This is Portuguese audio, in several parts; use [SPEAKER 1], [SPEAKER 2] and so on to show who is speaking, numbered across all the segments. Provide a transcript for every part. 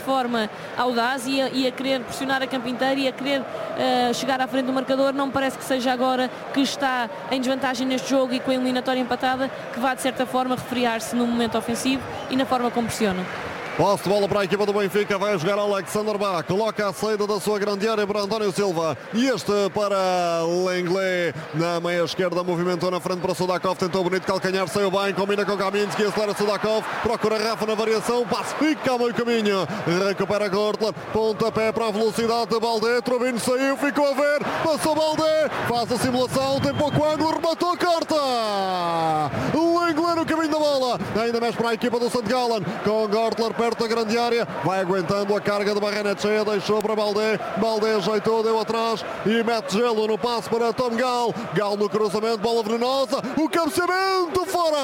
[SPEAKER 1] forma audaz e a querer pressionar a campo inteiro e a querer chegar à frente do marcador. Não me parece que seja agora que está em desvantagem neste jogo e com a eliminatória empatada que vá de certa forma refriar-se no momento ofensivo e na forma como pressiona.
[SPEAKER 2] Posse de bola para a equipa do Benfica, vai jogar Alexander Bá, coloca a saída da sua grande área para António Silva e este para Lenglet na meia esquerda, movimentou na frente para Sudakov, tentou bonito calcanhar, saiu bem, combina com Kaminski, acelera Sudakov, procura Rafa na variação, passe, fica ao meio caminho, recupera Gortler, pontapé para a velocidade de Balde, Trubin saiu, ficou a ver, passou Balde, faz a simulação, tem pouco ângulo, rematou, corta! Lenglet no caminho da bola, ainda mais para a equipa do St. Gallen, com Gortler perto da grande área, vai aguentando a carga de Barrenetxea, deixou para Balde, Balde ajeitou, deu atrás e mete gelo no passe para Tom Gal, Gal no cruzamento, bola venenosa, o cabeceamento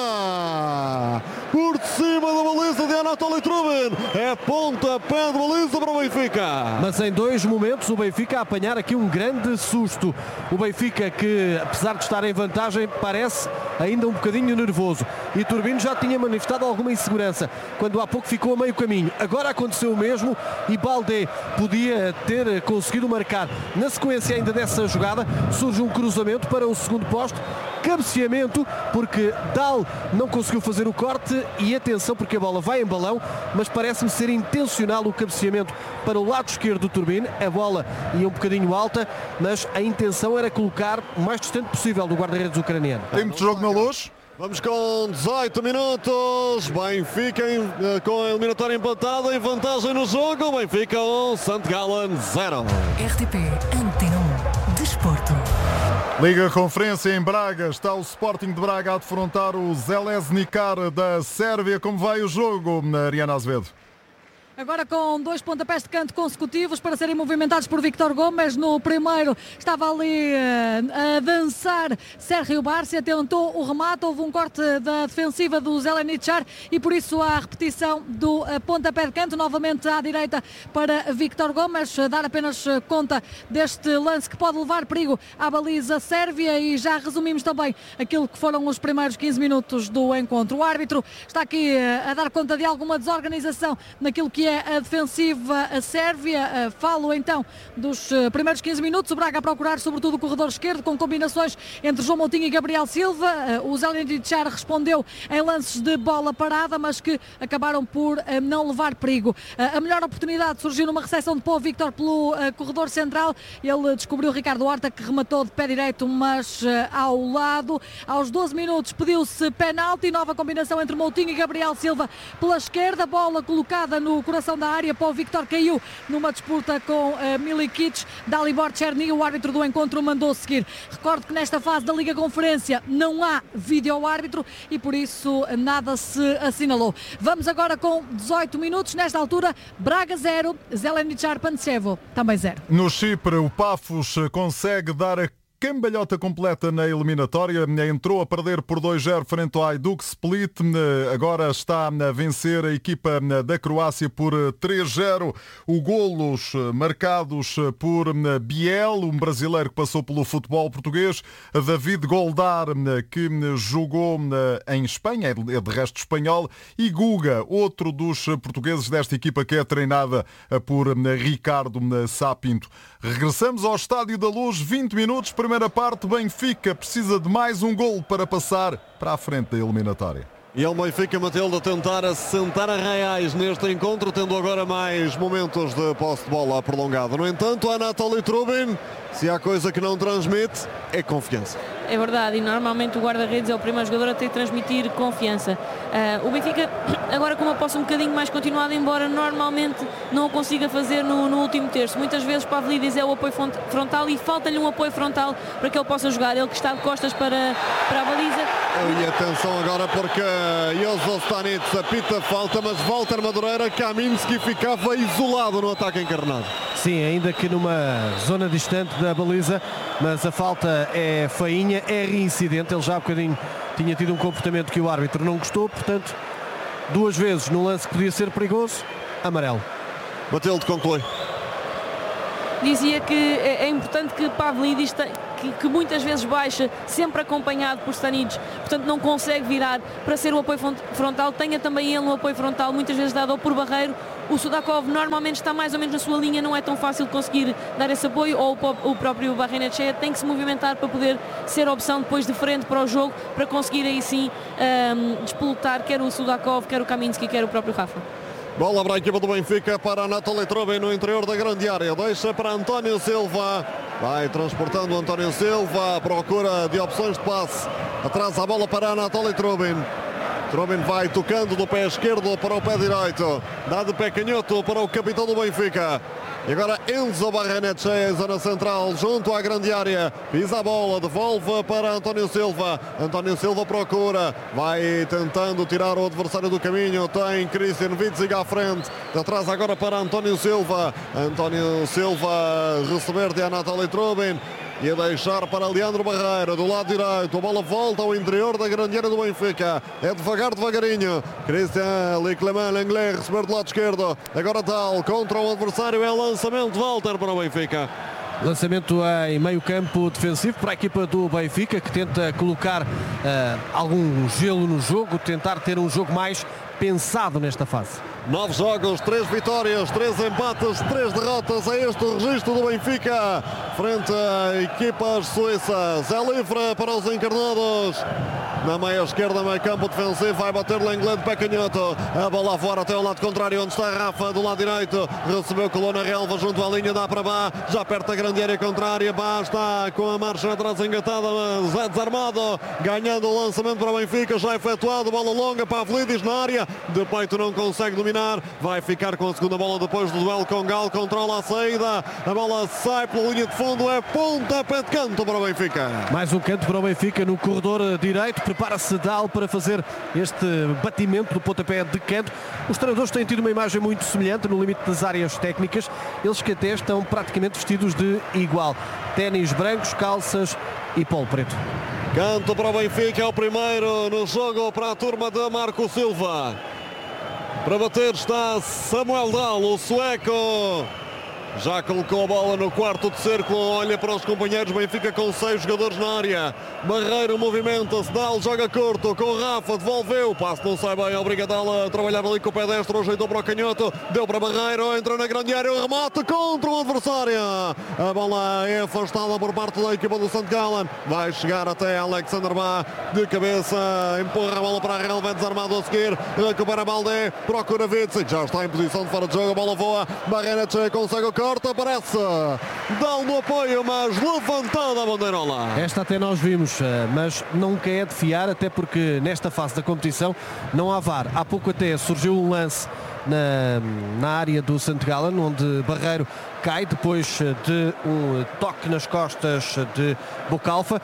[SPEAKER 2] fora! Por cima da baliza de Anatoly Trubin, é pontapé de baliza para o Benfica.
[SPEAKER 3] Mas em dois momentos o Benfica a apanhar aqui um grande susto. O Benfica que, apesar de estar em vantagem, parece ainda um bocadinho nervoso. E Turbino já tinha manifestado alguma insegurança quando há pouco ficou a meio caminho. Agora aconteceu o mesmo e Balde podia ter conseguido marcar. Na sequência ainda dessa jogada surge um cruzamento para o segundo posto, cabeceamento, porque Dal não conseguiu fazer o corte e atenção porque a bola vai em balão, mas parece-me ser intencional o cabeceamento para o lado esquerdo do Turbine. A bola ia um bocadinho alta, mas a intenção era colocar o mais distante possível do guarda-redes ucraniano.
[SPEAKER 4] Tem muito jogo na Luz.
[SPEAKER 2] Vamos com 18 minutos. Benfica com a eliminatória empatada, em vantagem no jogo. Benfica 1, St. Gallen 0.
[SPEAKER 5] RTP Antena 1 Desporto.
[SPEAKER 4] Liga Conferência em Braga. Está o Sporting de Braga a defrontar o Željezničar da Sérvia. Como vai o jogo, Ariana Azevedo?
[SPEAKER 6] Agora com 2 pontapés de canto consecutivos para serem movimentados por Víctor Gomes. No primeiro estava ali a dançar Sérgio Bárcia, tentou o remate, houve um corte da defensiva do Željezničar e por isso a repetição do pontapé de canto, novamente à direita para Víctor Gomes, dar apenas conta deste lance que pode levar perigo à baliza sérvia. E já resumimos também aquilo que foram os primeiros 15 minutos do encontro. O árbitro está aqui a dar conta de alguma desorganização naquilo que é a defensiva sérvia. Falo então dos primeiros 15 minutos. O Braga a procurar sobretudo o corredor esquerdo, com combinações entre João Moutinho e Gabriel Silva. O Željezničar respondeu em lances de bola parada, mas que acabaram por não levar perigo. A melhor oportunidade surgiu numa recepção de Pó Victor pelo corredor central. Ele descobriu Ricardo Horta, que rematou de pé direito, mas ao lado. Aos 12 minutos pediu-se penalti, nova combinação entre Moutinho e Gabriel Silva pela esquerda, bola colocada no coração da área. Pó Victor caiu numa disputa com Milikic. Dalibor Cherny, o árbitro do encontro, mandou seguir. Recordo que nesta fase da Liga Conferência não há vídeo-árbitro e por isso nada se assinalou. Vamos agora com 18 minutos. Nesta altura, Braga 0, Željezničar Pančevo também 0.
[SPEAKER 4] No Chipre, o Pafos consegue dar a cambalhota completa na eliminatória. Entrou a perder por 2-0 frente ao Hajduk Split. Agora está a vencer a equipa da Croácia por 3-0. O golos marcados por Biel, um brasileiro que passou pelo futebol português. David Goldar, que jogou em Espanha, é de resto espanhol. E Guga, outro dos portugueses desta equipa que é treinada por Ricardo Sapinto. Regressamos ao Estádio da Luz, 20 minutos, primeira parte. Benfica precisa de mais um golo para passar para a frente da eliminatória.
[SPEAKER 2] E é o Benfica, Matilde, a tentar assentar a Reais neste encontro, tendo agora mais momentos de posse de bola prolongado. No entanto, Anatoly Trubin, se há coisa que não transmite, é confiança.
[SPEAKER 1] É verdade, e normalmente o guarda-redes é o primeiro jogador a ter de transmitir confiança. O Benfica, agora com uma posse um bocadinho mais continuada, embora normalmente não o consiga fazer no último terço. Muitas vezes Pavlidis é o apoio frontal e falta-lhe um apoio frontal para que ele possa jogar. Ele que está de costas para a baliza.
[SPEAKER 2] E atenção agora porque Jozo Stanic apita falta, mas Walter Madureira, Kaminski ficava isolado no ataque encarnado.
[SPEAKER 3] Sim, ainda que numa zona distante da baliza, mas a falta é feinha, é reincidente. Ele já há bocadinho tinha tido um comportamento que o árbitro não gostou, portanto, duas vezes no lance que podia ser perigoso, amarelo.
[SPEAKER 2] Matilde, conclui.
[SPEAKER 1] Dizia que é importante que Pavlidis, que muitas vezes baixa, sempre acompanhado por Stanic, portanto não consegue virar para ser o apoio frontal, tenha também ele um apoio frontal, muitas vezes dado ou por Barreiro o Sudakov normalmente está mais ou menos na sua linha, não é tão fácil de conseguir dar esse apoio, ou o próprio Barrenetxea tem que se movimentar para poder ser opção depois de frente para o jogo, para conseguir aí sim despolutar quer o Sudakov, quer o Kaminski, quer o próprio Rafa.
[SPEAKER 2] Bola para a equipa do Benfica, para Anatoly Trubin no interior da grande área. Deixa para António Silva. Vai transportando António Silva à procura de opções de passe. Atrás a bola para Anatoly Trubin. Trubin vai tocando do pé esquerdo para o pé direito. Dá de pé canhoto para o capitão do Benfica. E agora Enzo Barrenetxea em zona central, junto à grande área. Pisa a bola, devolve para António Silva. António Silva procura, vai tentando tirar o adversário do caminho. Tem Christian Witzig à frente. De atrás agora para António Silva. António Silva receber de Anatoly Trubin. E a deixar para Leandro Barreira do lado direito. A bola volta ao interior da grande área do Benfica. É devagarinho. Christian Leclerc receber do lado esquerdo. Agora tal contra o adversário. É lançamento de Walter para o Benfica.
[SPEAKER 3] Lançamento em meio campo defensivo para a equipa do Benfica, que tenta colocar algum gelo no jogo, tentar ter um jogo mais pensado nesta fase.
[SPEAKER 2] 9 jogos, 3 vitórias, 3 empates, 3 derrotas. É este o registro do Benfica frente a equipas suíças. É livre para os encarnados. Na meia esquerda, meio campo defensivo, vai bater Lenglet de pé canhoto. A bola fora até ao lado contrário, onde está Rafa do lado direito. Recebeu, colou na relva junto à linha, dá para Bá. Já perto da grande área contrária. Bá está com a marcha atrás engatada, mas é desarmado. Ganhando o lançamento para o Benfica, já efetuado. Bola longa para Pavlidis na área. De peito não consegue dominar. Vai ficar com a segunda bola depois do duelo com Gal. Controla a saída. A bola sai pela linha de fundo. É pontapé de canto para o Benfica.
[SPEAKER 3] Mais um canto para o Benfica no corredor direito. Prepara-se Dal para fazer este batimento do pontapé de canto. Os treinadores têm tido uma imagem muito semelhante no limite das áreas técnicas. Eles que até estão praticamente vestidos de igual. Ténis brancos, calças e polo preto.
[SPEAKER 2] Canto para o Benfica. É o primeiro no jogo para a turma de Marco Silva. Para bater está Samuel Dal, o sueco. Já colocou a bola no quarto de círculo. Olha para os companheiros. Benfica com 6 jogadores na área. Barreiro movimenta-se. Dal joga curto com o Rafa. Devolveu. O passo não sai bem. Obriga Dal a trabalhar ali com o pé destro. Ajeitou para o canhoto. Deu para Barreiro. Entra na grande área. O remate contra o adversário. A bola é afastada por parte da equipa do St. Gallen. Vai chegar até Alexander Bá. De cabeça. Empurra a bola para a relva. É desarmado a seguir. Recupera Baldé. Procura Witzig. Já está em posição de fora de jogo. A bola voa. Barrenetxea consegue o corte, aparece, dá no apoio, mas levantada a bandeirola.
[SPEAKER 3] Esta até nós vimos, mas nunca é de fiar, até porque nesta fase da competição não há VAR. Há pouco até surgiu um lance na área do St. Gallen, onde Barreiro cai depois de um toque nas costas de Bocalfa.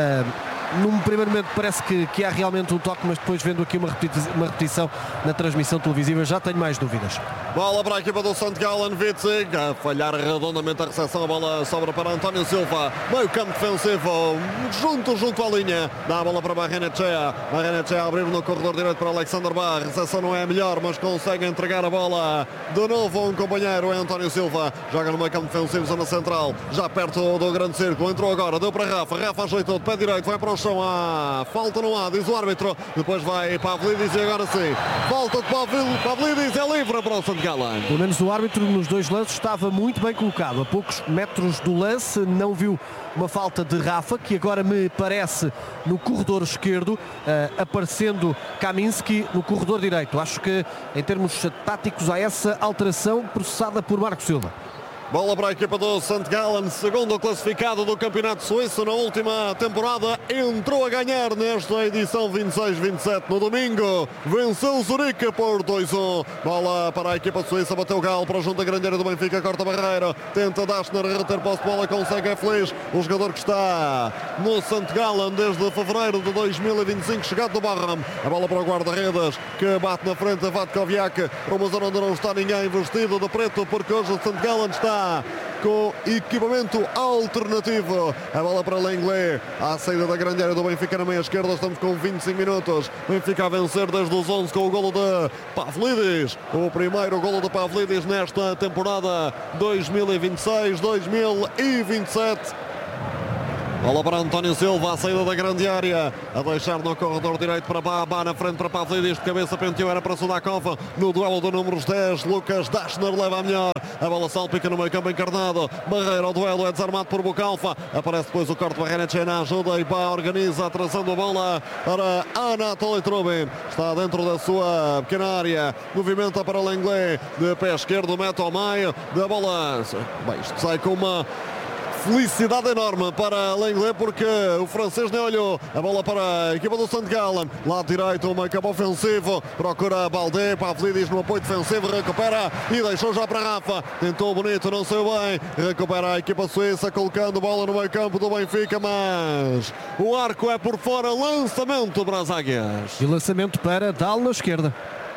[SPEAKER 3] Num primeiro momento parece que há realmente um toque, mas depois vendo aqui uma repetição na transmissão televisiva já tenho mais dúvidas.
[SPEAKER 2] Bola para a equipa do St. Gallen, Witzig a falhar redondamente a recepção, a bola sobra para António Silva, meio campo defensivo, junto à linha, dá a bola para Barrenetxea a abrir no corredor direito para Alexander Bá, a recepção não é a melhor, mas consegue entregar a bola de novo a um companheiro, é António Silva, joga no meio campo defensivo, zona central, já perto do grande círculo, entrou agora, deu para Rafa ajeitou de pé direito, vai para o chão, falta no ar, diz o árbitro, depois vai Pavlidis e agora sim, falta de Pavlidis, é livre para o St. Gallen.
[SPEAKER 3] Pelo menos o árbitro nos dois lances estava muito bem colocado, a poucos metros do lance, não viu uma falta de Rafa, que agora me parece no corredor esquerdo, aparecendo Kaminski no corredor direito. Acho que em termos táticos há essa alteração processada por Marco Silva.
[SPEAKER 2] Bola para a equipa do St. Gallen, segundo classificado do Campeonato Suíço na última temporada, entrou a ganhar nesta edição 26-27 no domingo, venceu Zurique por 2-1. Bola para a equipa suíça, bateu o Galo para junto da grande área do Benfica, corta a barreira, tenta Dashner reter posse de bola, consegue, é feliz, o jogador que está no St. Gallen desde fevereiro de 2025, chegado do Barham, a bola para o guarda-redes, que bate na frente a Vatkoviak, para uma zona onde não está ninguém vestido de preto, porque hoje o St. Gallen está com equipamento alternativo. A bola para Lenglet, à saída da grande área do Benfica na meia esquerda. Estamos com 25 minutos. Benfica a vencer desde os 11 com o golo de Pavlidis. O primeiro golo de Pavlidis nesta temporada 2026-2027. Bola para António Silva, a saída da grande área, a deixar no corredor direito para Baba, na frente para Pavlidis, de cabeça penteou, era para Sudakov, no duelo do números 10, Lucas Dashner leva a melhor, a bola salpica no meio campo encarnado, Barreira, o duelo é desarmado por Bucalfa, aparece depois o corte de Barreira, na ajuda e Bá organiza, atrasando a bola para Anatoly Trubin, está dentro da sua pequena área, movimenta para Lenglet, de pé esquerdo, mete ao meio, da bola, bem, isto sai com uma felicidade enorme para Lenglet, porque o francês nem olhou. A bola para a equipa do St. Gallen, lado direito, um campo ofensivo, procura Baldé, Pavlidis no apoio defensivo, recupera e deixou já para Rafa, tentou bonito, não saiu bem, recupera a equipa suíça, colocando bola no meio campo do Benfica, mas o arco é por fora, lançamento para as águias.
[SPEAKER 3] E lançamento para Dal na esquerda.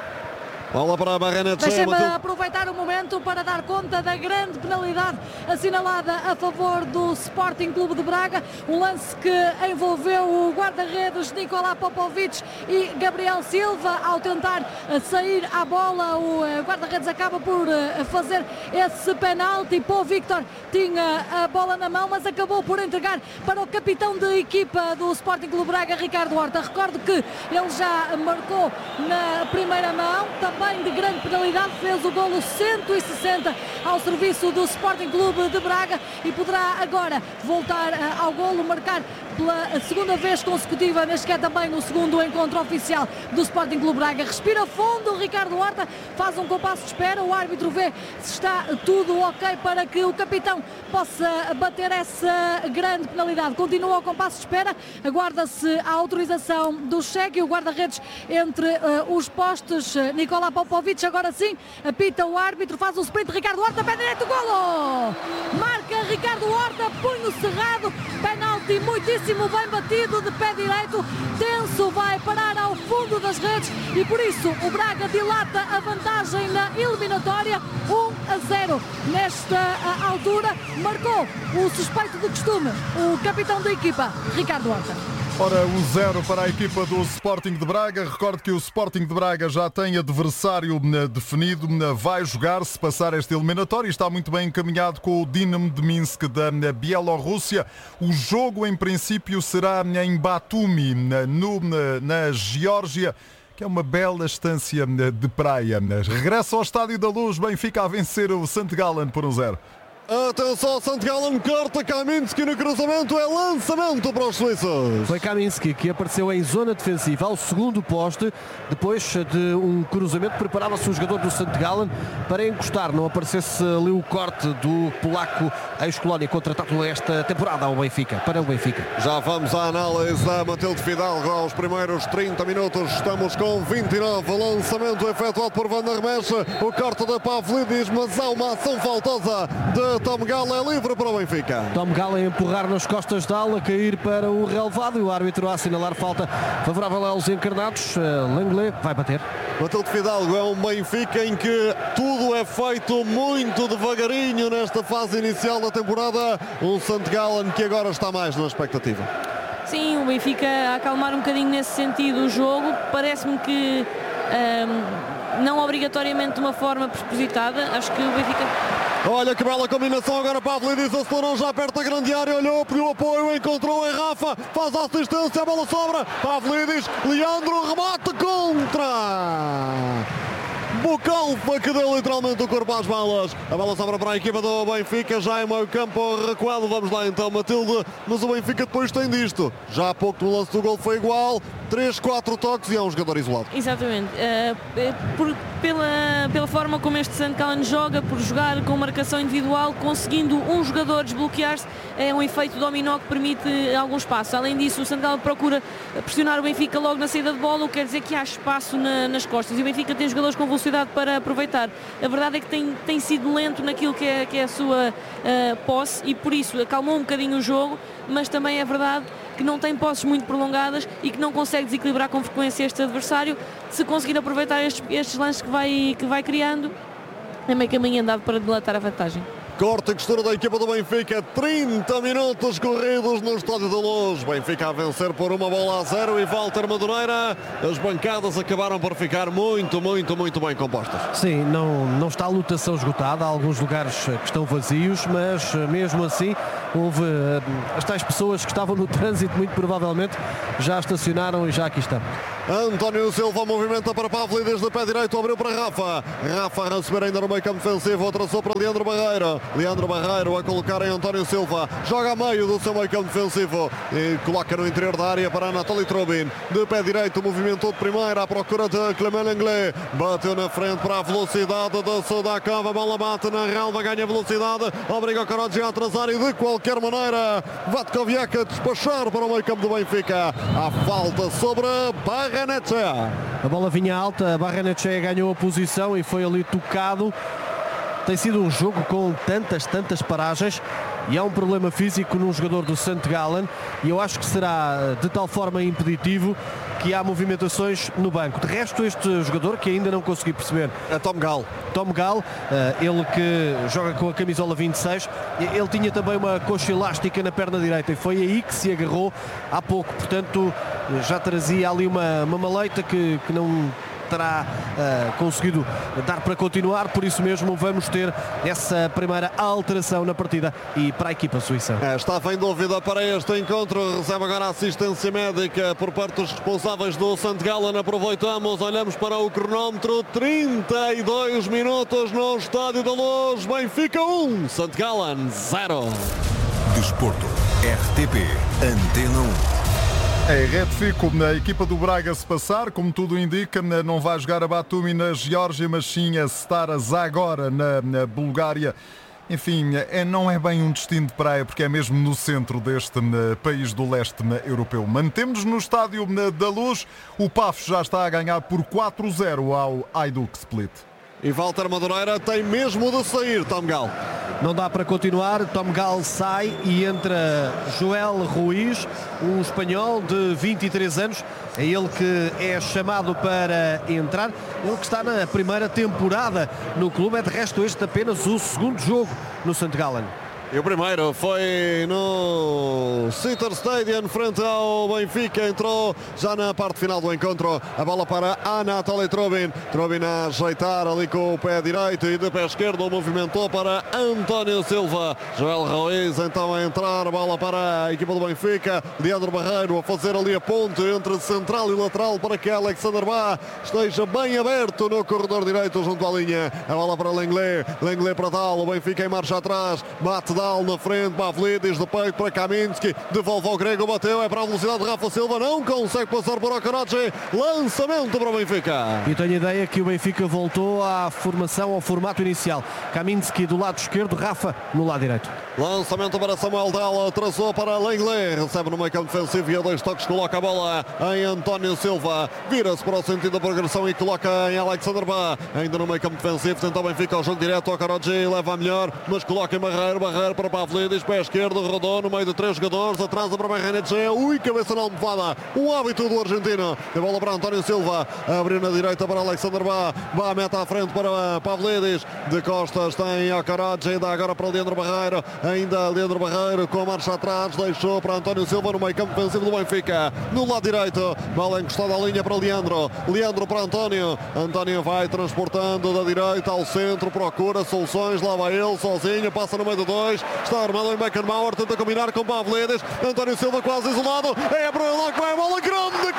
[SPEAKER 2] Bola para a Barreira.
[SPEAKER 6] Deixem-me aproveitar o momento para dar conta da grande penalidade assinalada a favor do Sporting Clube de Braga. Um lance que envolveu o guarda-redes Nikola Popovic e Gabriel Silva. Ao tentar sair à bola, o guarda-redes acaba por fazer esse penalti. Pô Victor tinha a bola na mão, mas acabou por entregar para o capitão de equipa do Sporting Clube de Braga, Ricardo Horta. Recordo que ele já marcou na primeira mão, também de grande penalidade, fez o golo 160 ao serviço do Sporting Clube de Braga e poderá agora voltar ao golo, marcar pela segunda vez consecutiva, neste que é também o segundo encontro oficial do Sporting Clube Braga. Respira fundo Ricardo Horta, faz um compasso de espera, o árbitro vê se está tudo ok para que o capitão possa bater essa grande penalidade. Continua o compasso de espera, aguarda-se a autorização do cheque e o guarda-redes entre os postes, Nikola Popovic, agora sim, apita o árbitro, faz o sprint, Ricardo Horta, pé direito, golo! Marca Ricardo Horta, punho cerrado, penalti muitíssimo bem batido de pé direito, tenso, vai parar ao fundo das redes e por isso o Braga dilata a vantagem na eliminatória, 1-0. Nesta altura marcou o suspeito de costume, o capitão da equipa, Ricardo Horta.
[SPEAKER 4] Ora, 1-0 para a equipa do Sporting de Braga. Recordo que o Sporting de Braga já tem adversário definido. Vai jogar, se passar esta eliminatória. Está muito bem encaminhado com o Dinamo de Minsk da Bielorrússia. O jogo, em princípio, será em Batumi, na Geórgia, que é uma bela estância de praia. Regressa ao Estádio da Luz. Benfica a vencer o St. Gallen por 1-0.
[SPEAKER 2] Atenção, St. Gallen corta Kaminski no cruzamento, é lançamento para os suíços.
[SPEAKER 3] Foi Kaminski que apareceu em zona defensiva ao segundo poste, depois de um cruzamento, preparava-se o jogador do St. Gallen para encostar, não aparecesse ali o corte do polaco ex-Colónia, contratado esta temporada ao Benfica, para o Benfica.
[SPEAKER 2] Já vamos à análise da Matilde Fidalgo aos primeiros 30 minutos, estamos com 29, lançamento efetuado por Van der Mesch, o corte de Pavlidis, mas há uma ação faltosa de Tom Gallen, é livre para o Benfica.
[SPEAKER 3] Tom Gallen a empurrar nas costas da ala, cair para o relevado e o árbitro a assinalar falta favorável aos encarnados. Lenglet vai bater.
[SPEAKER 2] Matilde Fidalgo, é um Benfica em que tudo é feito muito devagarinho nesta fase inicial da temporada. Um St. Gallen que agora está mais na expectativa.
[SPEAKER 1] Sim, o Benfica a acalmar um bocadinho nesse sentido o jogo. Parece-me que não obrigatoriamente de uma forma propositada. Acho que o Benfica...
[SPEAKER 2] Olha que bela combinação agora, Pavlidis acelerou já perto da grande área, olhou, pediu apoio, encontrou em Rafa, faz a assistência, a bola sobra, Pavlidis, Leandro, remate contra Bucalfa, que deu literalmente o corpo às balas. A bola sobra para a equipa do Benfica, já em meio campo recuado. Vamos lá então, Matilde, mas o Benfica depois tem disto. Já há pouco no lance do gol foi igual, 3-4 toques e é um jogador isolado.
[SPEAKER 1] Exatamente. Pela forma como este St. Gallen joga, por jogar com marcação individual, conseguindo um jogador desbloquear-se, é um efeito dominó que permite algum espaço. Além disso, o St. Gallen procura pressionar o Benfica logo na saída de bola, o que quer dizer que há espaço nas costas e o Benfica tem jogadores com velocidade para aproveitar. A verdade é que tem sido lento naquilo que é a sua posse e por isso acalmou um bocadinho o jogo, mas também é verdade que não tem posses muito prolongadas e que não consegue desequilibrar com frequência este adversário. Se conseguir aproveitar estes lances que vai criando, é meio caminho andado para dilatar a vantagem.
[SPEAKER 2] Corte e costura da equipa do Benfica. 30 minutos corridos no Estádio da Luz. Benfica a vencer por 1-0 e Walter Madureira. As bancadas acabaram por ficar muito bem compostas.
[SPEAKER 3] Sim, não está a lotação esgotada. Há alguns lugares que estão vazios, mas mesmo assim houve as tais pessoas que estavam no trânsito, muito provavelmente já estacionaram e já aqui estão.
[SPEAKER 2] António Silva movimenta para Pavlidis de pé direito, abriu para Rafa. Rafa a receber ainda no meio campo defensivo, atrasou para Leandro Barreiro. Leandro Barreiro a colocar em António Silva, joga a meio do seu meio campo defensivo e coloca no interior da área para Anatoly Trubin. De pé direito, movimentou de primeira à procura de Clément Lenglet. Bateu na frente para a velocidade da Sudakov, a bola bate na relva, ganha velocidade, obriga o Karadji a atrasar e de qualquer maneira Vatkoviak a despachar para o meio campo do Benfica. Há falta sobre Barrenetxea.
[SPEAKER 3] A bola vinha alta, a Barrenetxea ganhou a posição e foi ali tocado. Tem sido um jogo com tantas paragens e há um problema físico num jogador do St. Gallen e eu acho que será de tal forma impeditivo que há movimentações no banco. De resto, este jogador que ainda não consegui perceber
[SPEAKER 2] É Tom Gall.
[SPEAKER 3] Tom Gall, ele que joga com a camisola 26, ele tinha também uma coxa elástica na perna direita e foi aí que se agarrou há pouco, portanto já trazia ali uma maleita que não terá conseguido dar para continuar, por isso mesmo vamos ter essa primeira alteração na partida e para a equipa suíça.
[SPEAKER 2] Estava em dúvida para este encontro, recebe agora a assistência médica por parte dos responsáveis do St. Gallen. Aproveitamos, olhamos para o cronómetro, 32 minutos no Estádio da Luz. Benfica 1, St. Gallen 0.
[SPEAKER 7] Desporto, RTP, Antena 1.
[SPEAKER 4] Retifico na equipa do Braga se passar, como tudo indica, não vai jogar a Batumi na Geórgia, mas sim a Stara Zagora na Bulgária. Enfim, não é bem um destino de praia, porque é mesmo no centro deste país do leste europeu. Mantemos-nos no Estádio da Luz. O Pafos já está a ganhar por 4-0 ao Hajduk Split.
[SPEAKER 2] E Walter Madureira tem mesmo de sair, Tom Gall.
[SPEAKER 3] Não dá para continuar, Tom Gall sai e entra Joel Ruiz, um espanhol de 23 anos. É ele que é chamado para entrar. Ele que está na primeira temporada no clube. É de resto este apenas o segundo jogo no St. Gallen.
[SPEAKER 2] E o primeiro foi no Sitter Stadium frente ao Benfica. Entrou já na parte final do encontro. A bola para Anatoly Trubin. Trubin a ajeitar ali com o pé direito e de pé esquerdo movimentou para António Silva. Joel Ruiz então a entrar. A bola para a equipa do Benfica. Leandro Barreiro a fazer ali a ponte entre central e lateral para que Alexander Bá esteja bem aberto no corredor direito junto à linha. A bola para Lenglet. Lenglet para Dal. O Benfica em marcha atrás. Bate Dal na frente, Pavlidis de peito para Kaminski, devolve ao grego, bateu, é para a velocidade de Rafa Silva, não consegue passar por Okaradji, lançamento para o Benfica.
[SPEAKER 3] E tenho a ideia que o Benfica voltou à formação, ao formato inicial. Kaminski do lado esquerdo, Rafa no lado direito.
[SPEAKER 2] Lançamento para Samuel Dal, traçou para Lenglet, recebe no meio campo defensivo e a 2 toques coloca a bola em António Silva, vira-se para o sentido da progressão e coloca em Alexander Bá, ainda no meio campo defensivo, tenta o Benfica ao jogo direto, Okaradji leva a melhor, mas coloca em Barreiro para Pavlidis, pé esquerdo, rodou no meio de 3 jogadores, atrasa para Barrenetxea, cabeça na almofada, o hábito do argentino, a bola para António Silva, abriu na direita para Alexander Bá, Bá mete à frente para Pavlidis, de costas tem Okaradji, dá agora para Leandro Barreiro, ainda Leandro Barreiro com a marcha atrás, deixou para António Silva no meio campo defensivo do Benfica, no lado direito, bola encostada à linha para Leandro para António, António vai transportando da direita ao centro, procura soluções, lá vai ele sozinho, passa no meio de 2, está armado em Beckenbauer, tenta combinar com Pavlidis, António Silva quase isolado, é para lá que vai a bola, grande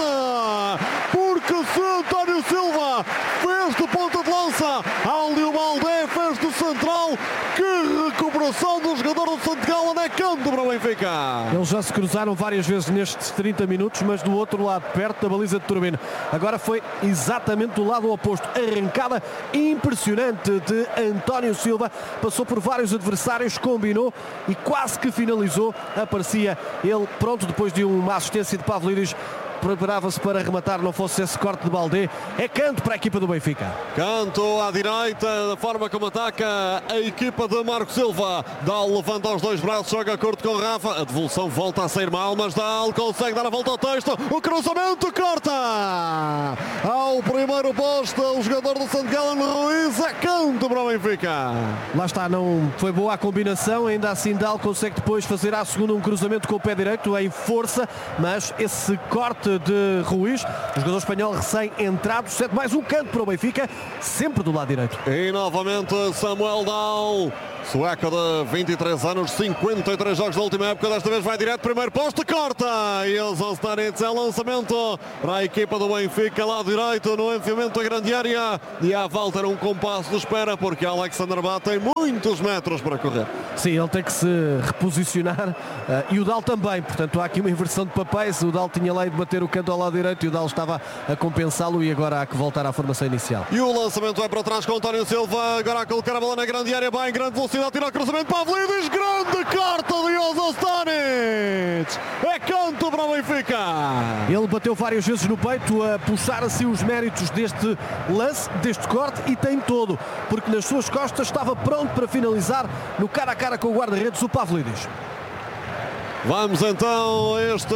[SPEAKER 2] corte, porque se António Silva fez de ponta de lança, Alio Baldé fez de central, que recuperação do jogador do St. Gallen, é canto para o Benfica.
[SPEAKER 3] Eles já se cruzaram várias vezes nestes 30 minutos, mas do outro lado, perto da baliza de Turbine. Agora foi exatamente do lado oposto, arrancada impressionante de António Silva, passou por vários adversários, combinou e quase que finalizou, aparecia ele pronto depois de uma assistência de Pavlidis preparava-se para rematar, não fosse esse corte de Baldé. É canto para a equipa do Benfica.
[SPEAKER 2] Canto à direita, da forma como ataca a equipa de Marco Silva. Dal levanta os dois braços, joga curto com Rafa. A devolução volta a sair mal, mas Dal consegue dar a volta ao texto. O cruzamento corta ao primeiro posto. O jogador do St. Gallen, Ruiz, é canto para o Benfica.
[SPEAKER 3] Lá está, não foi boa a combinação. Ainda assim Dal consegue depois fazer à segunda um cruzamento com o pé direito em força, mas esse corte de Ruiz, o jogador espanhol recém-entrado, cede mais um canto para o Benfica, sempre do lado direito.
[SPEAKER 2] E novamente Samuel Dal, sueco de 23 anos, 53 jogos da última época, desta vez vai direto, primeiro posto, corta! E o Zostanitz é lançamento para a equipa do Benfica, lado direito, no enfiamento da grande área. E a Walter um compasso de espera, porque Alexander Bá tem muitos metros para correr.
[SPEAKER 3] Sim, ele tem que se reposicionar e o Dal também, portanto há aqui uma inversão de papéis. O Dal tinha lá de bater o canto ao lado direito e o Dal estava a compensá-lo, e agora há que voltar à formação inicial.
[SPEAKER 2] E o lançamento é para trás com António Silva, agora a colocar a bola na grande área, vai em grande velocidade, tira o cruzamento para Pavlidis, grande corte de Jozo Stanic, é canto para o Benfica.
[SPEAKER 3] Ele bateu várias vezes no peito a puxar assim os méritos deste lance, deste corte, e tem todo, porque nas suas costas estava pronto para finalizar no cara a cara com o guarda-redes, o Pavlidis.
[SPEAKER 2] Vamos então a este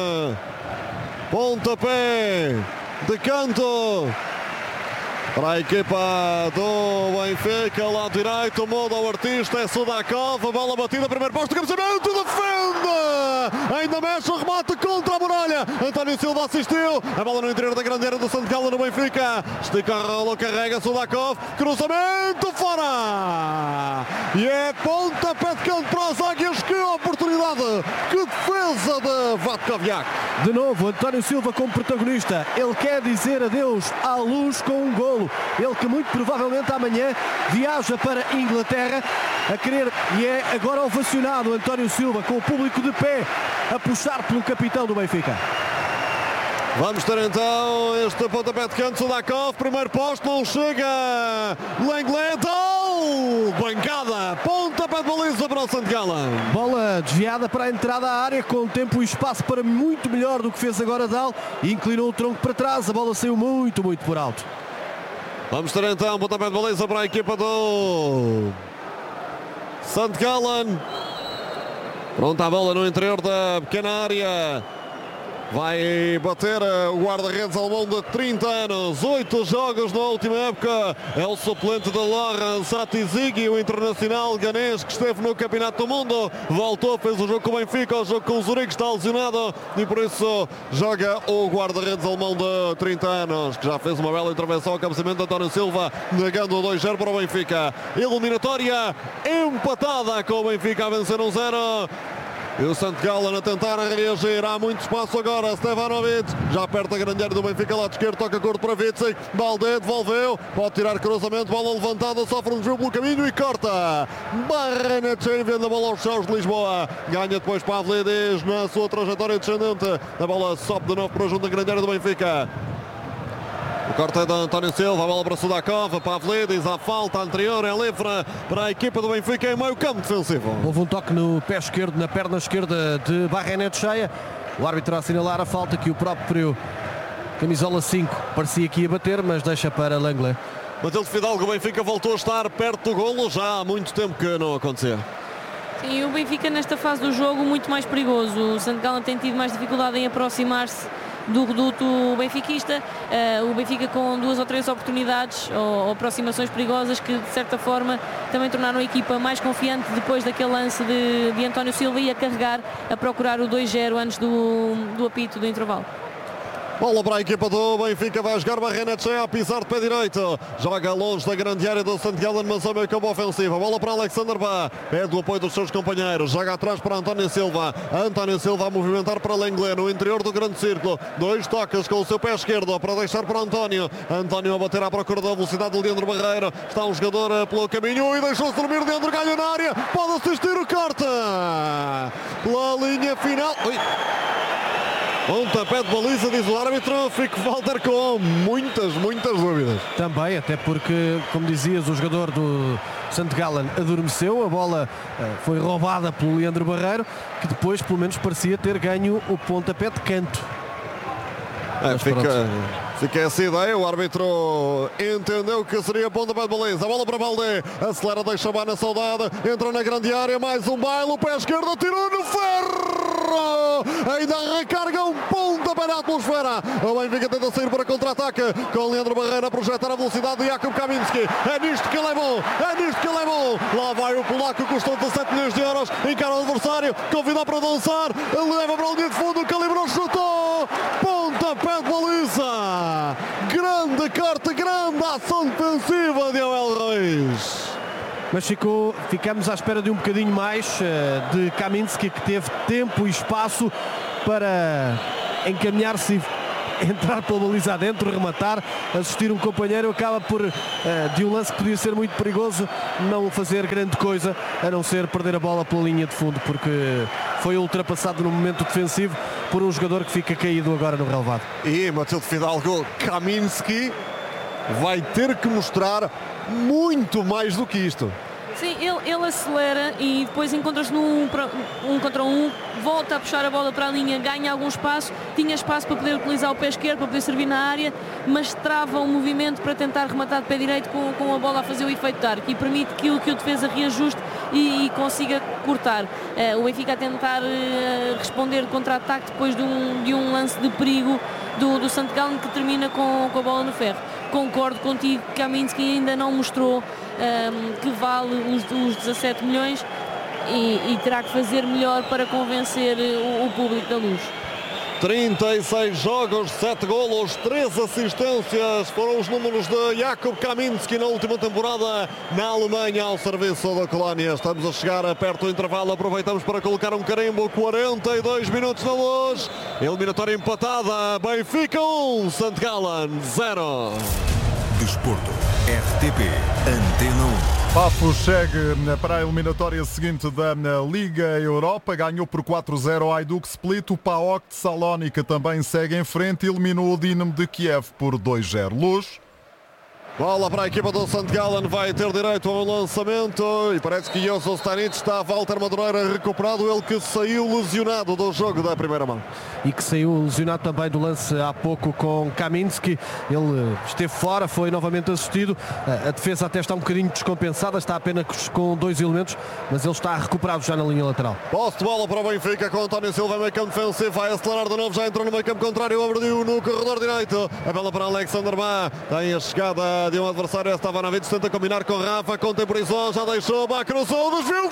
[SPEAKER 2] pontapé de canto para a equipa do Benfica, lado direito, muda o artista, é Sudakov, a bola batida, primeiro posto, cabeceamento, defende! Ainda mexe o remate contra a muralha. António Silva assistiu, a bola no interior da grande área do St. Gallen no Benfica. Estica a rola, carrega Sudakov, cruzamento fora! E é pontapé de canto para as Águias, que oportunidade, que defesa de Vatkoviak.
[SPEAKER 3] De novo, António Silva como protagonista, ele quer dizer adeus à luz com um golo. Ele que muito provavelmente amanhã viaja para a Inglaterra a querer, e é agora ovacionado António Silva com o público de pé a puxar pelo capitão do Benfica.
[SPEAKER 2] Vamos ter então este pontapé de canto, Sudakov, primeiro posto, não chega, Lenglet, bancada, pontapé de baliza para o St. Gallen.
[SPEAKER 3] Bola desviada para a entrada à área, com tempo e espaço para muito melhor do que fez agora Dal, e inclinou o tronco para trás, a bola saiu muito por alto.
[SPEAKER 2] Vamos ter então pontapé de baliza para a equipa do St. Gallen. Pronta a bola no interior da pequena área. Vai bater o guarda-redes alemão de 30 anos, 8 jogos na última época. É o suplente de Laurent Satizigi, o internacional ganês que esteve no Campeonato do Mundo. Voltou, fez o jogo com o Benfica, o jogo com o Zurique, está lesionado e por isso joga o guarda-redes alemão de 30 anos, que já fez uma bela intervenção ao cabeceamento de António Silva, negando o 2-0 para o Benfica. Eliminatória empatada, com o Benfica a vencer 1-0. E o St. Gallen a tentar reagir. Há muito espaço agora. Stevanovic já perto da grande área do Benfica, lado esquerdo, toca curto para Witsig. Baldé devolveu, pode tirar cruzamento, bola levantada, sofre um desvio pelo caminho e corta. Barrenetchen vende a bola aos céus de Lisboa. Ganha depois Pavlidis na sua trajetória descendente. A bola sobe de novo para junto da grande área do Benfica. O corte é de António Silva, a bola para Sudakov, Pavlidis, a falta anterior é livre para a equipa do Benfica em meio campo defensivo.
[SPEAKER 3] Houve um toque no pé esquerdo, na perna esquerda de Barrenetchen. O árbitro a assinalar a falta que o próprio camisola 5 parecia que ia bater, mas deixa para Lenglet.
[SPEAKER 2] Matilde Fidalgo, o Benfica voltou a estar perto do golo, já há muito tempo que não acontecia.
[SPEAKER 1] Sim, o Benfica nesta fase do jogo muito mais perigoso. O St. Gallen tem tido mais dificuldade em aproximar-se do reduto benfiquista. O Benfica com 2 ou 3 oportunidades ou aproximações perigosas que de certa forma também tornaram a equipa mais confiante depois daquele lance de António Silva e a carregar, a procurar o 2-0 antes do apito do intervalo.
[SPEAKER 2] Bola para a equipa do Benfica, vai jogar Barrenetchen a pisar de pé direito. Joga longe da grande área do St. Gallen, mas ao meio campo ofensivo. Bola para Alexander Bá, pede o apoio dos seus companheiros. Joga atrás para António Silva. António Silva a movimentar para Lenglet no interior do grande círculo. 2 toques com o seu pé esquerdo para deixar para António. António a bater à procura da velocidade de Leandro Barreiro. Está um jogador pelo caminho e deixou-se dormir. Leandro ganha na área. Pode assistir o corte pela linha final. Pontapé de baliza, diz o árbitro. Fico Walter com muitas dúvidas.
[SPEAKER 3] Também, até porque, como dizias, o jogador do St. Gallen adormeceu. A bola foi roubada pelo Leandro Barreiro, que depois, pelo menos, parecia ter ganho o pontapé de canto.
[SPEAKER 2] Fica essa ideia, o árbitro entendeu que seria pontapé de baliza, a bola para Baldé, acelera, deixa a na saudade, entra na grande área, mais um baile, o pé esquerdo tirou no ferro, ainda recarga um pontapé na atmosfera, o Benfica tenta sair para contra-ataque, com Leandro Barreira a projetar a velocidade de Jakub Kaminski, é nisto que ele é bom, lá vai o polaco, custou 17 milhões de euros, encara o adversário, convida para dançar, leva para a linha de fundo, calibrou, chutou, pontapé de baliza. Grande corte, grande ação defensiva de Abel Ruiz.
[SPEAKER 3] Mas ficamos à espera de um bocadinho mais de Kaminski, que teve tempo e espaço para encaminhar-se e entrar pela baliza adentro, rematar, assistir um companheiro, acaba por, de um lance que podia ser muito perigoso, não fazer grande coisa, a não ser perder a bola pela linha de fundo, porque foi ultrapassado no momento defensivo por um jogador que fica caído agora no relevado.
[SPEAKER 2] E Matilde Fidalgo, Kaminski vai ter que mostrar muito mais do que isto.
[SPEAKER 1] Sim, ele acelera e depois encontra-se num contra um, volta a puxar a bola para a linha, ganha algum espaço, tinha espaço para poder utilizar o pé esquerdo, para poder servir na área, mas trava o movimento para tentar rematar de pé direito com a bola a fazer o efeito de arco e permite que o defesa reajuste e consiga cortar. O Benfica a tentar responder de contra-ataque depois de um lance de perigo do St. Gallen, que termina com a bola no ferro. Concordo contigo, Kaminski ainda não mostrou que vale os 17 milhões e terá que fazer melhor para convencer o público da Luz.
[SPEAKER 2] 36 jogos, 7 golos, 3 assistências foram os números de Jakub Kaminski na última temporada na Alemanha ao serviço da Colónia. Estamos a chegar perto do intervalo, aproveitamos para colocar um carimbo. 42 minutos na Luz, eliminatória empatada, Benfica 1, St. Gallen 0.
[SPEAKER 7] Desporto, RTP, Antena 1.
[SPEAKER 4] Pafos segue para a eliminatória seguinte da Liga Europa, ganhou por 4-0 ao Hajduk Split. O PAOK de Salónica também segue em frente e eliminou o Dinamo de Kiev por 2-0. Luz.
[SPEAKER 2] Bola para a equipa do St. Gallen, vai ter direito ao lançamento e parece que Joso Stanic está. Walter Madureira recuperado, ele que saiu lesionado do jogo da primeira mão.
[SPEAKER 3] E que saiu lesionado também do lance há pouco com Kaminski. Ele esteve fora, foi novamente assistido. A defesa até está um bocadinho descompensada, está apenas com 2 elementos, mas ele está recuperado já na linha lateral.
[SPEAKER 2] Posse de bola para o Benfica com António Silva em meio campo defensivo, vai acelerar de novo, já entrou no meio campo contrário, abriu no corredor direito. A bola para Alexander Bá, tem a chegada de um adversário, Stevanovic tenta combinar com Rafa, contemporizou, já deixou, Bá cruzou, desviou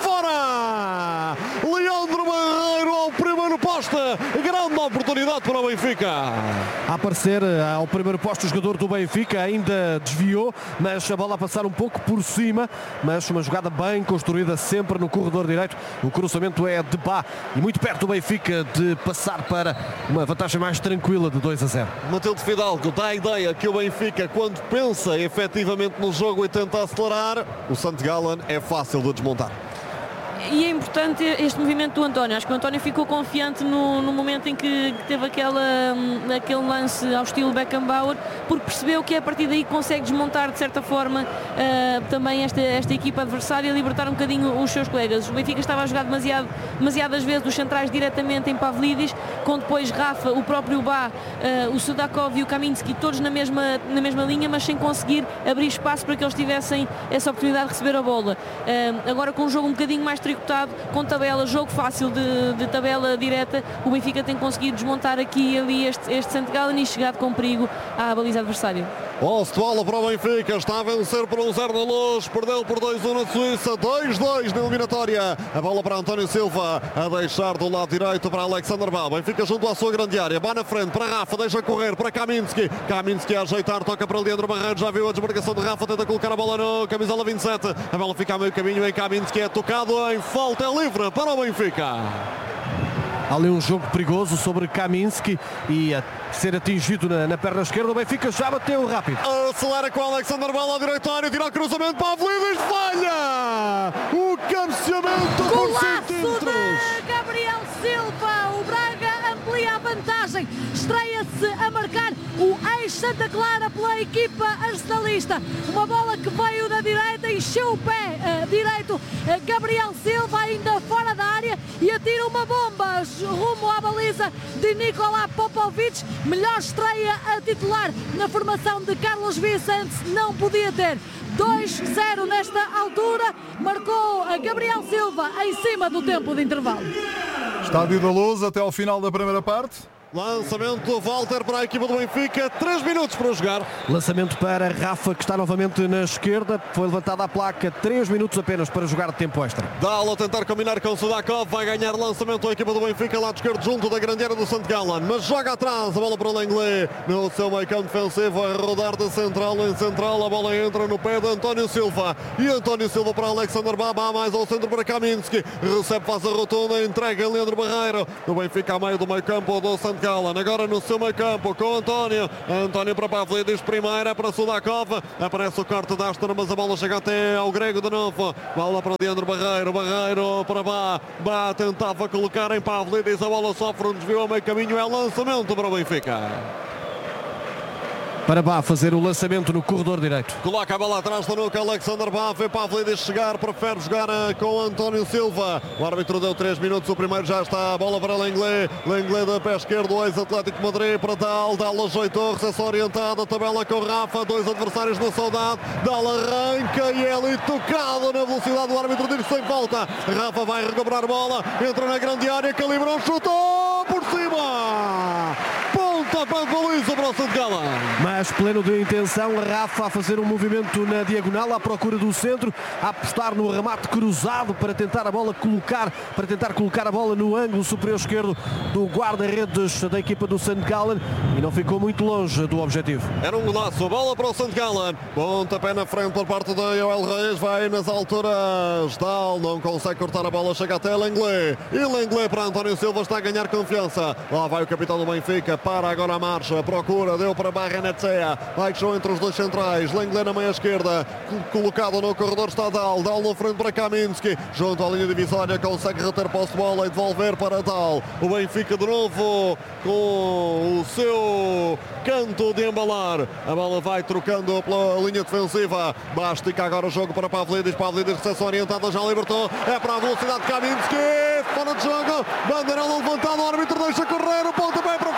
[SPEAKER 2] fora! Leandro Barreiro ao primeiro poste, grande oportunidade para o Benfica.
[SPEAKER 3] A aparecer ao primeiro posto o jogador do Benfica, ainda desviou, mas a bola a passar um pouco por cima, mas uma jogada bem construída sempre no corredor direito. O cruzamento é de Bá e muito perto do Benfica de passar para uma vantagem mais tranquila de 2-0.
[SPEAKER 2] Matilde Fidalgo dá a ideia que o Benfica, quando pensa efetivamente no jogo e tenta acelerar, o St. Gallen é fácil de desmontar.
[SPEAKER 1] E é importante este movimento do António. Acho que o António ficou confiante no momento em que teve aquele lance ao estilo Beckenbauer, porque percebeu que a partir daí consegue desmontar de certa forma também esta equipa adversária e libertar um bocadinho os seus colegas. O Benfica estava a jogar demasiadas vezes dos centrais diretamente em Pavlidis, com depois Rafa, o próprio Bá, o Sudakov e o Kaminski todos na mesma linha, mas sem conseguir abrir espaço para que eles tivessem essa oportunidade de receber a bola. Agora com um jogo um bocadinho mais tricotado, com tabela, jogo fácil de tabela direta, o Benfica tem conseguido desmontar aqui e ali este St. Gallen e chegado com perigo à baliza adversária.
[SPEAKER 2] Posse de bola para o Benfica, está a vencer por 1-0 na Luz, perdeu por 2-1 na Suíça, 2-2 na eliminatória. A bola para António Silva, a deixar do lado direito para Alexander Bá. Benfica junto à sua grande área, Bá na frente para Rafa, deixa correr para Kaminski. Kaminski a ajeitar, toca para Leandro Barreiro, já viu a desmarcação de Rafa, tenta colocar a bola no camisola 27. A bola fica a meio caminho em Kaminski, é tocado em falta, é livre para o Benfica.
[SPEAKER 3] Há ali um jogo perigoso sobre Kaminski e a ser atingido na perna esquerda. O Benfica já bateu rápido.
[SPEAKER 2] Acelera com o Alexander Bá ao direitório, tira o cruzamento para a Pavlidis, falha! O cabeceamento por centímetros.
[SPEAKER 6] De Gabriel Silva, o Braga amplia a vantagem vantagem. Estreia-se a marcar o ex-Santa Clara pela equipa arsenalista. Uma bola que veio da direita, encheu o pé direito. Gabriel Silva ainda fora da área e atira uma bomba rumo à baliza de Nikola Popovic. Melhor estreia a titular na formação de Carlos Vicente não podia ter. 2-0 nesta altura, marcou a Gabriel Silva em cima do tempo de intervalo.
[SPEAKER 4] Estádio da Luz até ao final da primeira parte.
[SPEAKER 2] Lançamento do Walter para a equipa do Benfica, 3 minutos para jogar.
[SPEAKER 3] Lançamento para Rafa, que está novamente na esquerda. Foi levantada a placa, 3 minutos apenas para jogar de tempo extra.
[SPEAKER 2] Dal a tentar combinar com o Sudakov, vai ganhar lançamento a equipa do Benfica, lado esquerdo junto da grande área do St. Gallen, mas joga atrás, a bola para o Lenglet, no seu meio campo defensivo, a rodar de central em central, a bola entra no pé de António Silva, e António Silva para Alexander Baba, mais ao centro para Kaminski, recebe, faz a rotunda, entrega Leandro Barreiro, o Benfica a meio do meio campo do St. Gallen, agora no seu meio campo com António para Pavlidis, primeira para Sudakov, aparece o corte da Astor, mas a bola chega até ao grego de novo, bola para Leandro Barreiro para Bá tentava colocar em Pavlidis, a bola sofre um desvio a meio caminho, é lançamento para o Benfica.
[SPEAKER 3] Para Bá fazer o lançamento no corredor direito.
[SPEAKER 2] Coloca a bola atrás da nuca, Alexander Bá, vê Pavlidis chegar, prefere jogar com António Silva. O árbitro deu 3 minutos, o primeiro já está, a bola para Lenglet da pé esquerdo, ex-Atlético de Madrid para Dal ajeitou, recepção orientada, tabela com Rafa, 2 adversários na saudade, Dal arranca e é ali tocado na velocidade, o árbitro diz sem falta. Rafa vai recobrar a bola, entra na grande área, calibrou, chutou por cima! Pontapé de baliza para o St. Gallen.
[SPEAKER 3] Mas pleno de intenção, Rafa a fazer um movimento na diagonal à procura do centro, a apostar no remate cruzado para tentar colocar a bola no ângulo superior esquerdo do guarda-redes da equipa do St. Gallen e não ficou muito longe do objetivo.
[SPEAKER 2] Era um golaço, bola para o St. Gallen, pontapé na frente por parte de Joel Reis, vai nas alturas, Dal não consegue cortar a bola, chega até Lenglet, e Lenglet para António Silva, está a ganhar confiança, lá vai o capitão do Benfica, para agora a marcha, procura, deu para Barrenetxea, baixou entre os dois centrais, Lenglet na meia esquerda, colocado no corredor está Dal na frente para Kaminski, junto à linha divisória, consegue reter posse de bola e devolver para Dal. O Benfica de novo com o seu canto de embalar, a bola vai trocando pela linha defensiva, Bastica agora o jogo para Pavlidis, recepção orientada, já libertou, é para a velocidade de Kaminski, fora de jogo, bandeirão levantado, o árbitro deixa correr, o pontapé para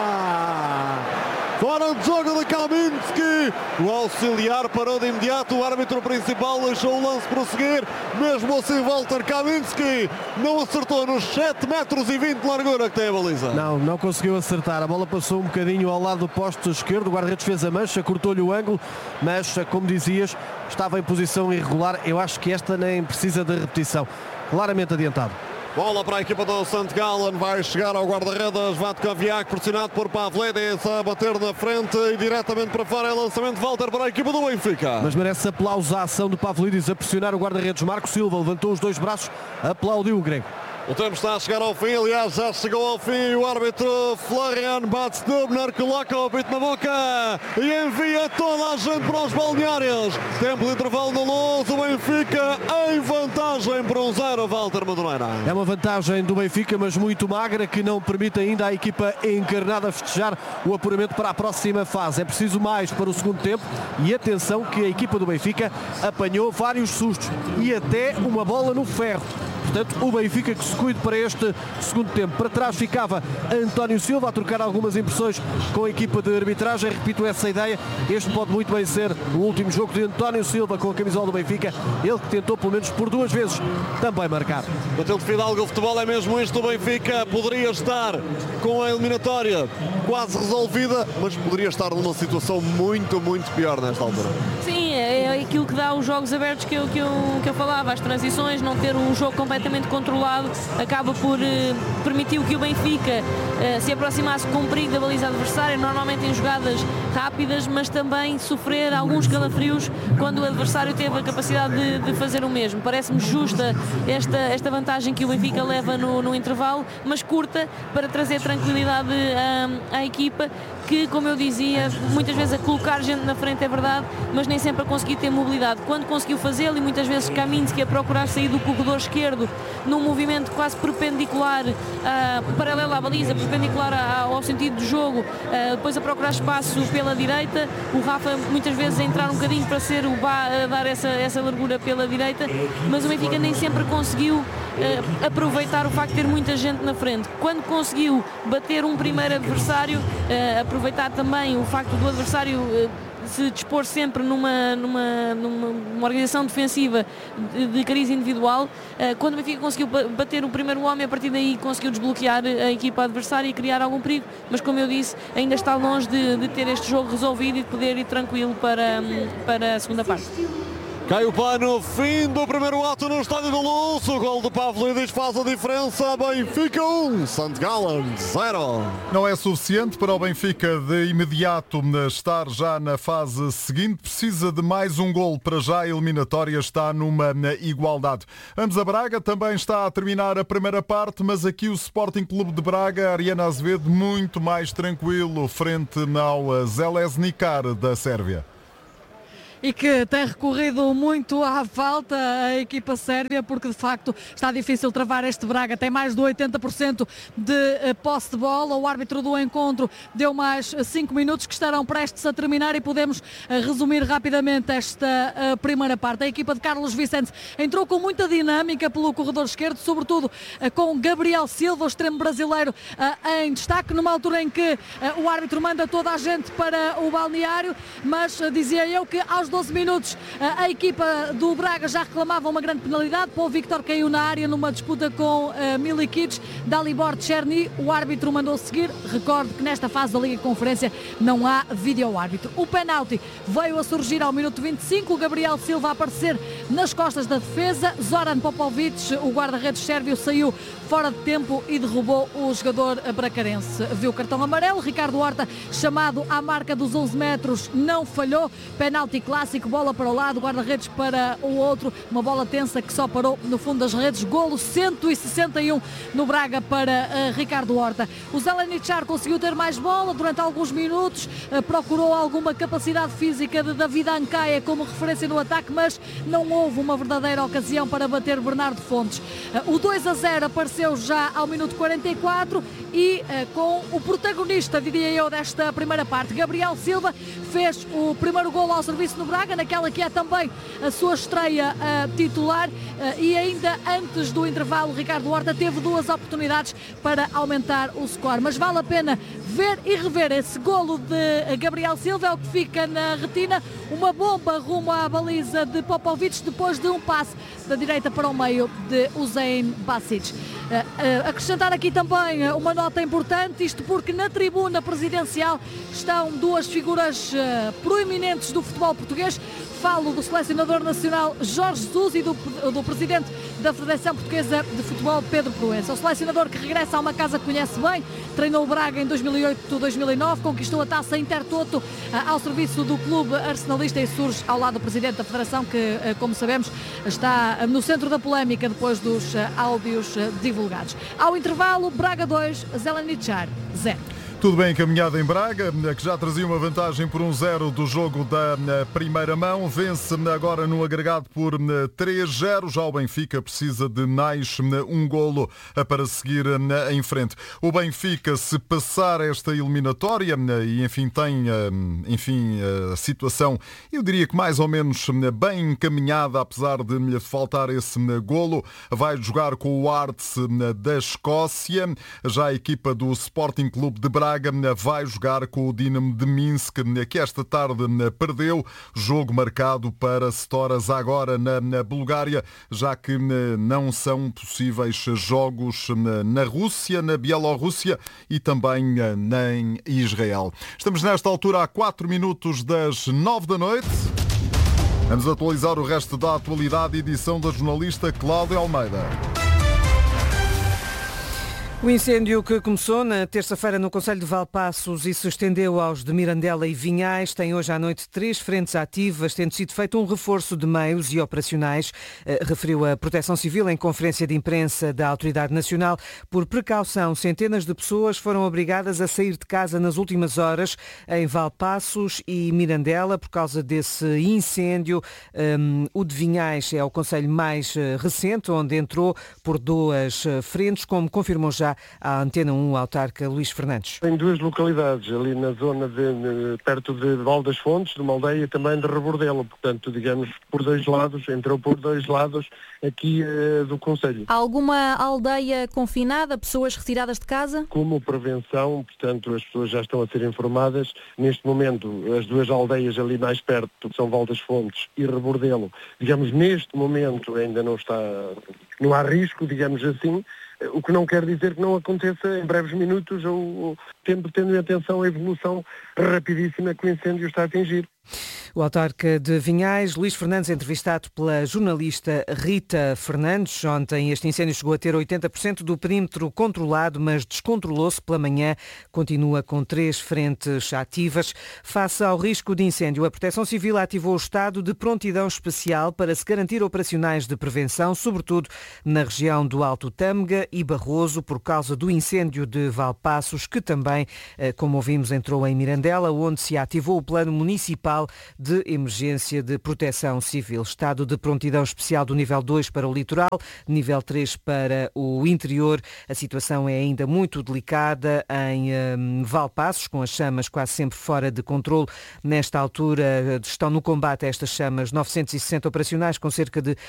[SPEAKER 2] fora. Fora de jogo de Kaminski, o auxiliar parou de imediato, o árbitro principal deixou o lance prosseguir, mesmo assim Walter Kaminski não acertou nos 7,20 metros de largura que tem a baliza.
[SPEAKER 3] Não conseguiu acertar, a bola passou um bocadinho ao lado do poste esquerdo, o guarda-redes fez a mancha, cortou-lhe o ângulo, mas como dizias, estava em posição irregular, eu acho que esta nem precisa de repetição, claramente adiantado.
[SPEAKER 2] Bola para a equipa do St. Gallen, vai chegar ao guarda-redes Vatkoviak, pressionado por Pavlidis, a bater na frente e diretamente para fora, é lançamento de Walter para a equipa do Benfica.
[SPEAKER 3] Mas merece aplauso a ação de Pavlidis a pressionar o guarda-redes Marco Silva, levantou os 2 braços, aplaudiu o grego.
[SPEAKER 2] O tempo está a chegar ao fim, aliás já chegou ao fim, o árbitro Florian Batstubner coloca o apito na boca e envia toda a gente para os balneários. Tempo de intervalo no Luz, o Benfica em vantagem por 1-0, Walter Madureira.
[SPEAKER 3] É uma vantagem do Benfica, mas muito magra, que não permite ainda à equipa encarnada festejar o apuramento para a próxima fase. É preciso mais para o segundo tempo e atenção que a equipa do Benfica apanhou vários sustos e até uma bola no ferro. Portanto, o Benfica que se cuide para este segundo tempo. Para trás ficava António Silva a trocar algumas impressões com a equipa de arbitragem. Repito essa ideia. Este pode muito bem ser o último jogo de António Silva com a camisola do Benfica. Ele que tentou pelo menos por 2 vezes também marcar.
[SPEAKER 2] Matilde Fidalgo, o futebol é mesmo isto. O Benfica poderia estar com a eliminatória quase resolvida, mas poderia estar numa situação muito pior nesta altura.
[SPEAKER 1] Sim, é aquilo que dá os jogos abertos que eu falava, as transições, não ter um jogo completamente controlado, acaba por permitir que o Benfica se aproximasse com perigo da baliza adversária, normalmente em jogadas rápidas, mas também sofrer alguns calafrios quando o adversário teve a capacidade de fazer o mesmo. Parece-me justa esta vantagem que o Benfica leva no intervalo, mas curta, para trazer tranquilidade à equipa, que, como eu dizia, muitas vezes a colocar gente na frente é verdade, mas nem sempre a conseguir ter mobilidade. Quando conseguiu fazê-lo, e muitas vezes Kaminski a procurar sair do corredor esquerdo num movimento quase perpendicular, paralelo à baliza, perpendicular ao sentido do jogo, depois a procurar espaço pela direita, o Rafa muitas vezes a entrar um bocadinho para ser o Bá a dar essa largura pela direita, mas o Benfica nem sempre conseguiu aproveitar o facto de ter muita gente na frente. Quando conseguiu bater um primeiro adversário, aproveitar também o facto do adversário se dispor sempre numa organização defensiva de cariz individual, quando o Benfica conseguiu bater o primeiro homem, a partir daí conseguiu desbloquear a equipa adversária e criar algum perigo, mas como eu disse, ainda está longe de ter este jogo resolvido e de poder ir tranquilo para a segunda parte.
[SPEAKER 2] Cai o pano, fim do primeiro ato no Estádio da Luz. O gol de Pavlidis faz a diferença. Benfica 1, St. Gallen 0.
[SPEAKER 4] Não é suficiente para o Benfica de imediato estar já na fase seguinte. Precisa de mais um gol. Para já a eliminatória está numa igualdade. Vamos a Braga, também está a terminar a primeira parte, mas aqui o Sporting Clube de Braga, Ariana Azevedo, muito mais tranquilo frente ao Željezničar da Sérvia.
[SPEAKER 6] E que tem recorrido muito à falta a equipa sérvia, porque de facto está difícil travar este Braga. Tem mais de 80% de posse de bola. O árbitro do encontro deu mais 5 minutos que estarão prestes a terminar e podemos resumir rapidamente esta primeira parte. A equipa de Carlos Vicente entrou com muita dinâmica pelo corredor esquerdo, sobretudo com Gabriel Silva, o extremo brasileiro, em destaque, numa altura em que o árbitro manda toda a gente para o balneário, mas dizia eu que aos 12 minutos a equipa do Braga já reclamava uma grande penalidade. Paul Victor caiu na área numa disputa com Milikic, Dalibor Cherny, o árbitro mandou seguir. Recordo que nesta fase da Liga de Conferência não há vídeo-árbitro. O penalti veio a surgir ao minuto 25, o Gabriel Silva a aparecer nas costas da defesa. Zoran Popovic, o guarda-redes sérvio, saiu fora de tempo e derrubou o jogador bracarense. Viu o cartão amarelo. Ricardo Horta, chamado à marca dos 11 metros, não falhou. Penalti clássico, bola para o lado, guarda-redes para o outro, uma bola tensa que só parou no fundo das redes. Golo 161 no Braga para Ricardo Horta. O Željezničar conseguiu ter mais bola durante alguns minutos, procurou alguma capacidade física de David Ancaia como referência no ataque, mas não houve uma verdadeira ocasião para bater Bernardo Fontes. O 2-0 apareceu já ao minuto 44 e com o protagonista, diria eu, desta primeira parte. Gabriel Silva fez o primeiro golo ao serviço no Braga, naquela que é também a sua estreia titular, e ainda antes do intervalo Ricardo Horta teve duas oportunidades para aumentar o score, mas vale a pena ver e rever esse golo de Gabriel Silva. É o que fica na retina, uma bomba rumo à baliza de Popovic depois de um passe da direita para o meio de Hussein Basic. Acrescentar aqui também uma nota importante, isto porque na tribuna presidencial estão duas figuras proeminentes do futebol português. Falo do selecionador nacional Jorge Jesus e do presidente da Federação Portuguesa de Futebol, Pedro Proença. O selecionador que regressa a uma casa que conhece bem, treinou o Braga em 2008-2009, conquistou a taça Intertoto ao serviço do clube arsenalista e surge ao lado do presidente da Federação, que, como sabemos, está no centro da polémica depois dos áudios divulgados. Ao intervalo, Braga 2, Željezničar 0.
[SPEAKER 4] Tudo bem encaminhado em Braga, que já trazia uma vantagem por 1-0 do jogo da primeira mão. Vence agora no agregado por 3-0. Já o Benfica precisa de mais um golo para seguir em frente. O Benfica, se passar esta eliminatória e tem a situação, eu diria que mais ou menos bem encaminhada, apesar de lhe faltar esse golo, vai jogar com o Hearts da Escócia. Já a equipa do Sporting Clube de Braga vai jogar com o Dinamo de Minsk, que esta tarde perdeu. Jogo marcado para Stora Zagora na Bulgária, já que não são possíveis jogos na Rússia, na Bielorrússia e também em Israel. Estamos nesta altura a 4 minutos das 9 da noite. Vamos atualizar o resto da atualidade, edição da jornalista Cláudia Almeida.
[SPEAKER 8] O incêndio que começou na terça-feira no concelho de Valpaços e se estendeu aos de Mirandela e Vinhais tem hoje à noite 3 frentes ativas, tendo sido feito um reforço de meios e operacionais, referiu a Proteção Civil em conferência de imprensa da Autoridade Nacional. Por precaução, centenas de pessoas foram obrigadas a sair de casa nas últimas horas em Valpaços e Mirandela por causa desse incêndio. O de Vinhais é o concelho mais recente, onde entrou por 2 frentes, como confirmou já à Antena 1 o autarca Luís Fernandes.
[SPEAKER 9] Em 2 localidades, ali na zona perto de Val das Fontes, de uma aldeia, e também de Rebordelo. Portanto, digamos, por 2 lados, entrou por 2 lados aqui do concelho.
[SPEAKER 10] Há alguma aldeia confinada, pessoas retiradas de casa?
[SPEAKER 9] Como prevenção, portanto, as pessoas já estão a ser informadas. Neste momento, as 2 aldeias ali mais perto, são Val das Fontes e Rebordelo. Digamos, neste momento ainda não há risco, digamos assim. O que não quer dizer que não aconteça em breves minutos ou tendo em atenção a evolução rapidíssima que o incêndio está a atingir.
[SPEAKER 8] O autarca de Vinhais, Luís Fernandes, entrevistado pela jornalista Rita Fernandes. Ontem este incêndio chegou a ter 80% do perímetro controlado, mas descontrolou-se pela manhã. Continua com 3 frentes ativas. Face ao risco de incêndio, a Proteção Civil ativou o estado de prontidão especial para se garantir operacionais de prevenção, sobretudo na região do Alto Tâmega e Barroso, por causa do incêndio de Valpaços, que também, como ouvimos, entrou em Mirandela, onde se ativou o Plano Municipal de Emergência de Proteção Civil. Estado de prontidão especial do nível 2 para o litoral, nível 3 para o interior. A situação é ainda muito delicada em Valpaços, com as chamas quase sempre fora de controle. Nesta altura estão no combate a estas chamas 960 operacionais, com cerca de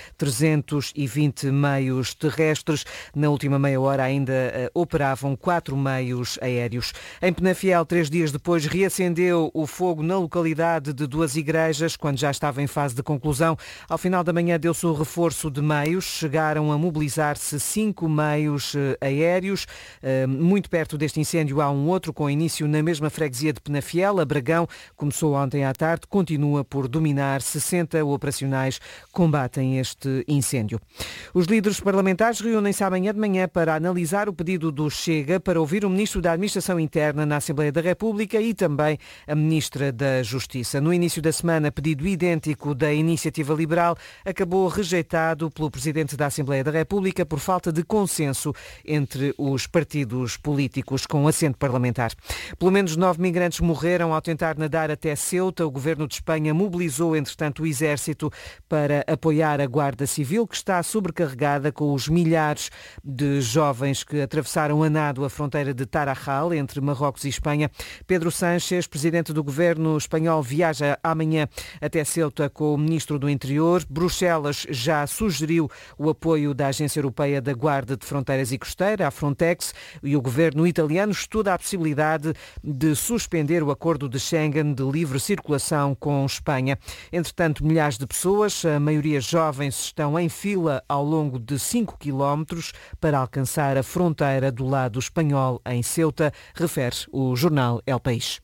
[SPEAKER 8] 320 meios terrestres. Na última meia hora ainda operavam 4 meios aéreos. Em Penafiel, 3 dias depois, reacendeu o fogo na localidade de 2 igrejas, quando já estava em fase de conclusão. Ao final da manhã deu-se o reforço de meios. Chegaram a mobilizar-se 5 meios aéreos. Muito perto deste incêndio há um outro com início na mesma freguesia de Penafiel. A Bragão começou ontem à tarde, continua por dominar. 60 operacionais combatem este incêndio. Os líderes parlamentares reúnem-se amanhã de manhã para analisar o pedido do Chega para ouvir o Ministro da Administração Interna na Assembleia da República e também a Ministra da Justiça. No início da semana, pedido idêntico da Iniciativa Liberal acabou rejeitado pelo Presidente da Assembleia da República por falta de consenso entre os partidos políticos com assento parlamentar. Pelo menos 9 migrantes morreram ao tentar nadar até Ceuta. O Governo de Espanha mobilizou, entretanto, o Exército para apoiar a Guarda Civil, que está sobrecarregada com os milhares de jovens que atravessaram a nado a fronteira de Tarajal, entre Marrocos e Espanha. Pedro Sánchez, Presidente do Governo espanhol, viaja amanhã até Ceuta com o Ministro do Interior. Bruxelas já sugeriu o apoio da Agência Europeia da Guarda de Fronteiras e Costeira, a Frontex, e o governo italiano estuda a possibilidade de suspender o acordo de Schengen de livre circulação com Espanha. Entretanto, milhares de pessoas, a maioria jovens, estão em fila ao longo de 5 quilómetros para alcançar a fronteira do lado espanhol em Ceuta, refere o jornal El País.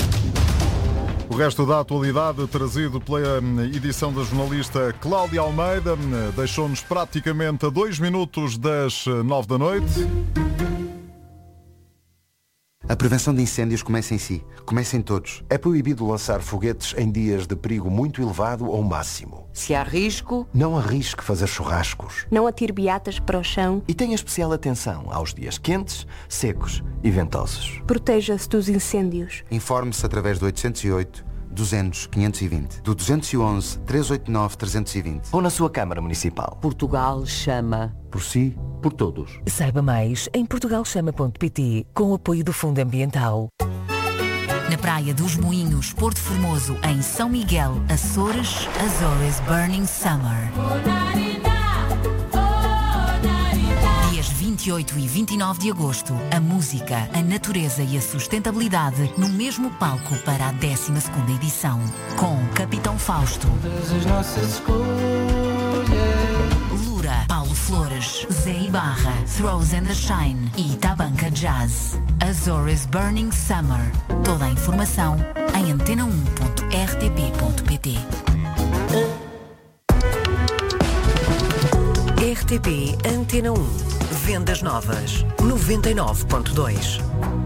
[SPEAKER 4] O resto da atualidade trazido pela edição da jornalista Cláudia Almeida. Deixou-nos praticamente a 2 minutos das 9 da noite.
[SPEAKER 11] A prevenção de incêndios começa em si, começa em todos. É proibido lançar foguetes em dias de perigo muito elevado ou máximo.
[SPEAKER 12] Se há risco,
[SPEAKER 11] não arrisque fazer churrascos.
[SPEAKER 12] Não atire beatas para o chão.
[SPEAKER 11] E tenha especial atenção aos dias quentes, secos e ventosos.
[SPEAKER 12] Proteja-se dos incêndios.
[SPEAKER 11] Informe-se através do 808 200 520, do 211 389 320 ou na sua Câmara Municipal.
[SPEAKER 13] Portugal chama.
[SPEAKER 11] Por si, por todos.
[SPEAKER 14] Saiba mais em portugalchama.pt, com o apoio do Fundo Ambiental.
[SPEAKER 15] Na Praia dos Moinhos, Porto Formoso, em São Miguel, Açores, Azores Burning Summer. Dias 28 e 29 de agosto, a música, a natureza e a sustentabilidade no mesmo palco para a 12ª edição. Com Capitão Fausto, Lura, Paulo Flores, Zé Ibarra, Throws and the Shine e Tabanca Jazz. Azores Burning Summer. Toda a informação em antena1.rtp.pt.
[SPEAKER 14] RTP Antena 1. Vendas Novas 99.2.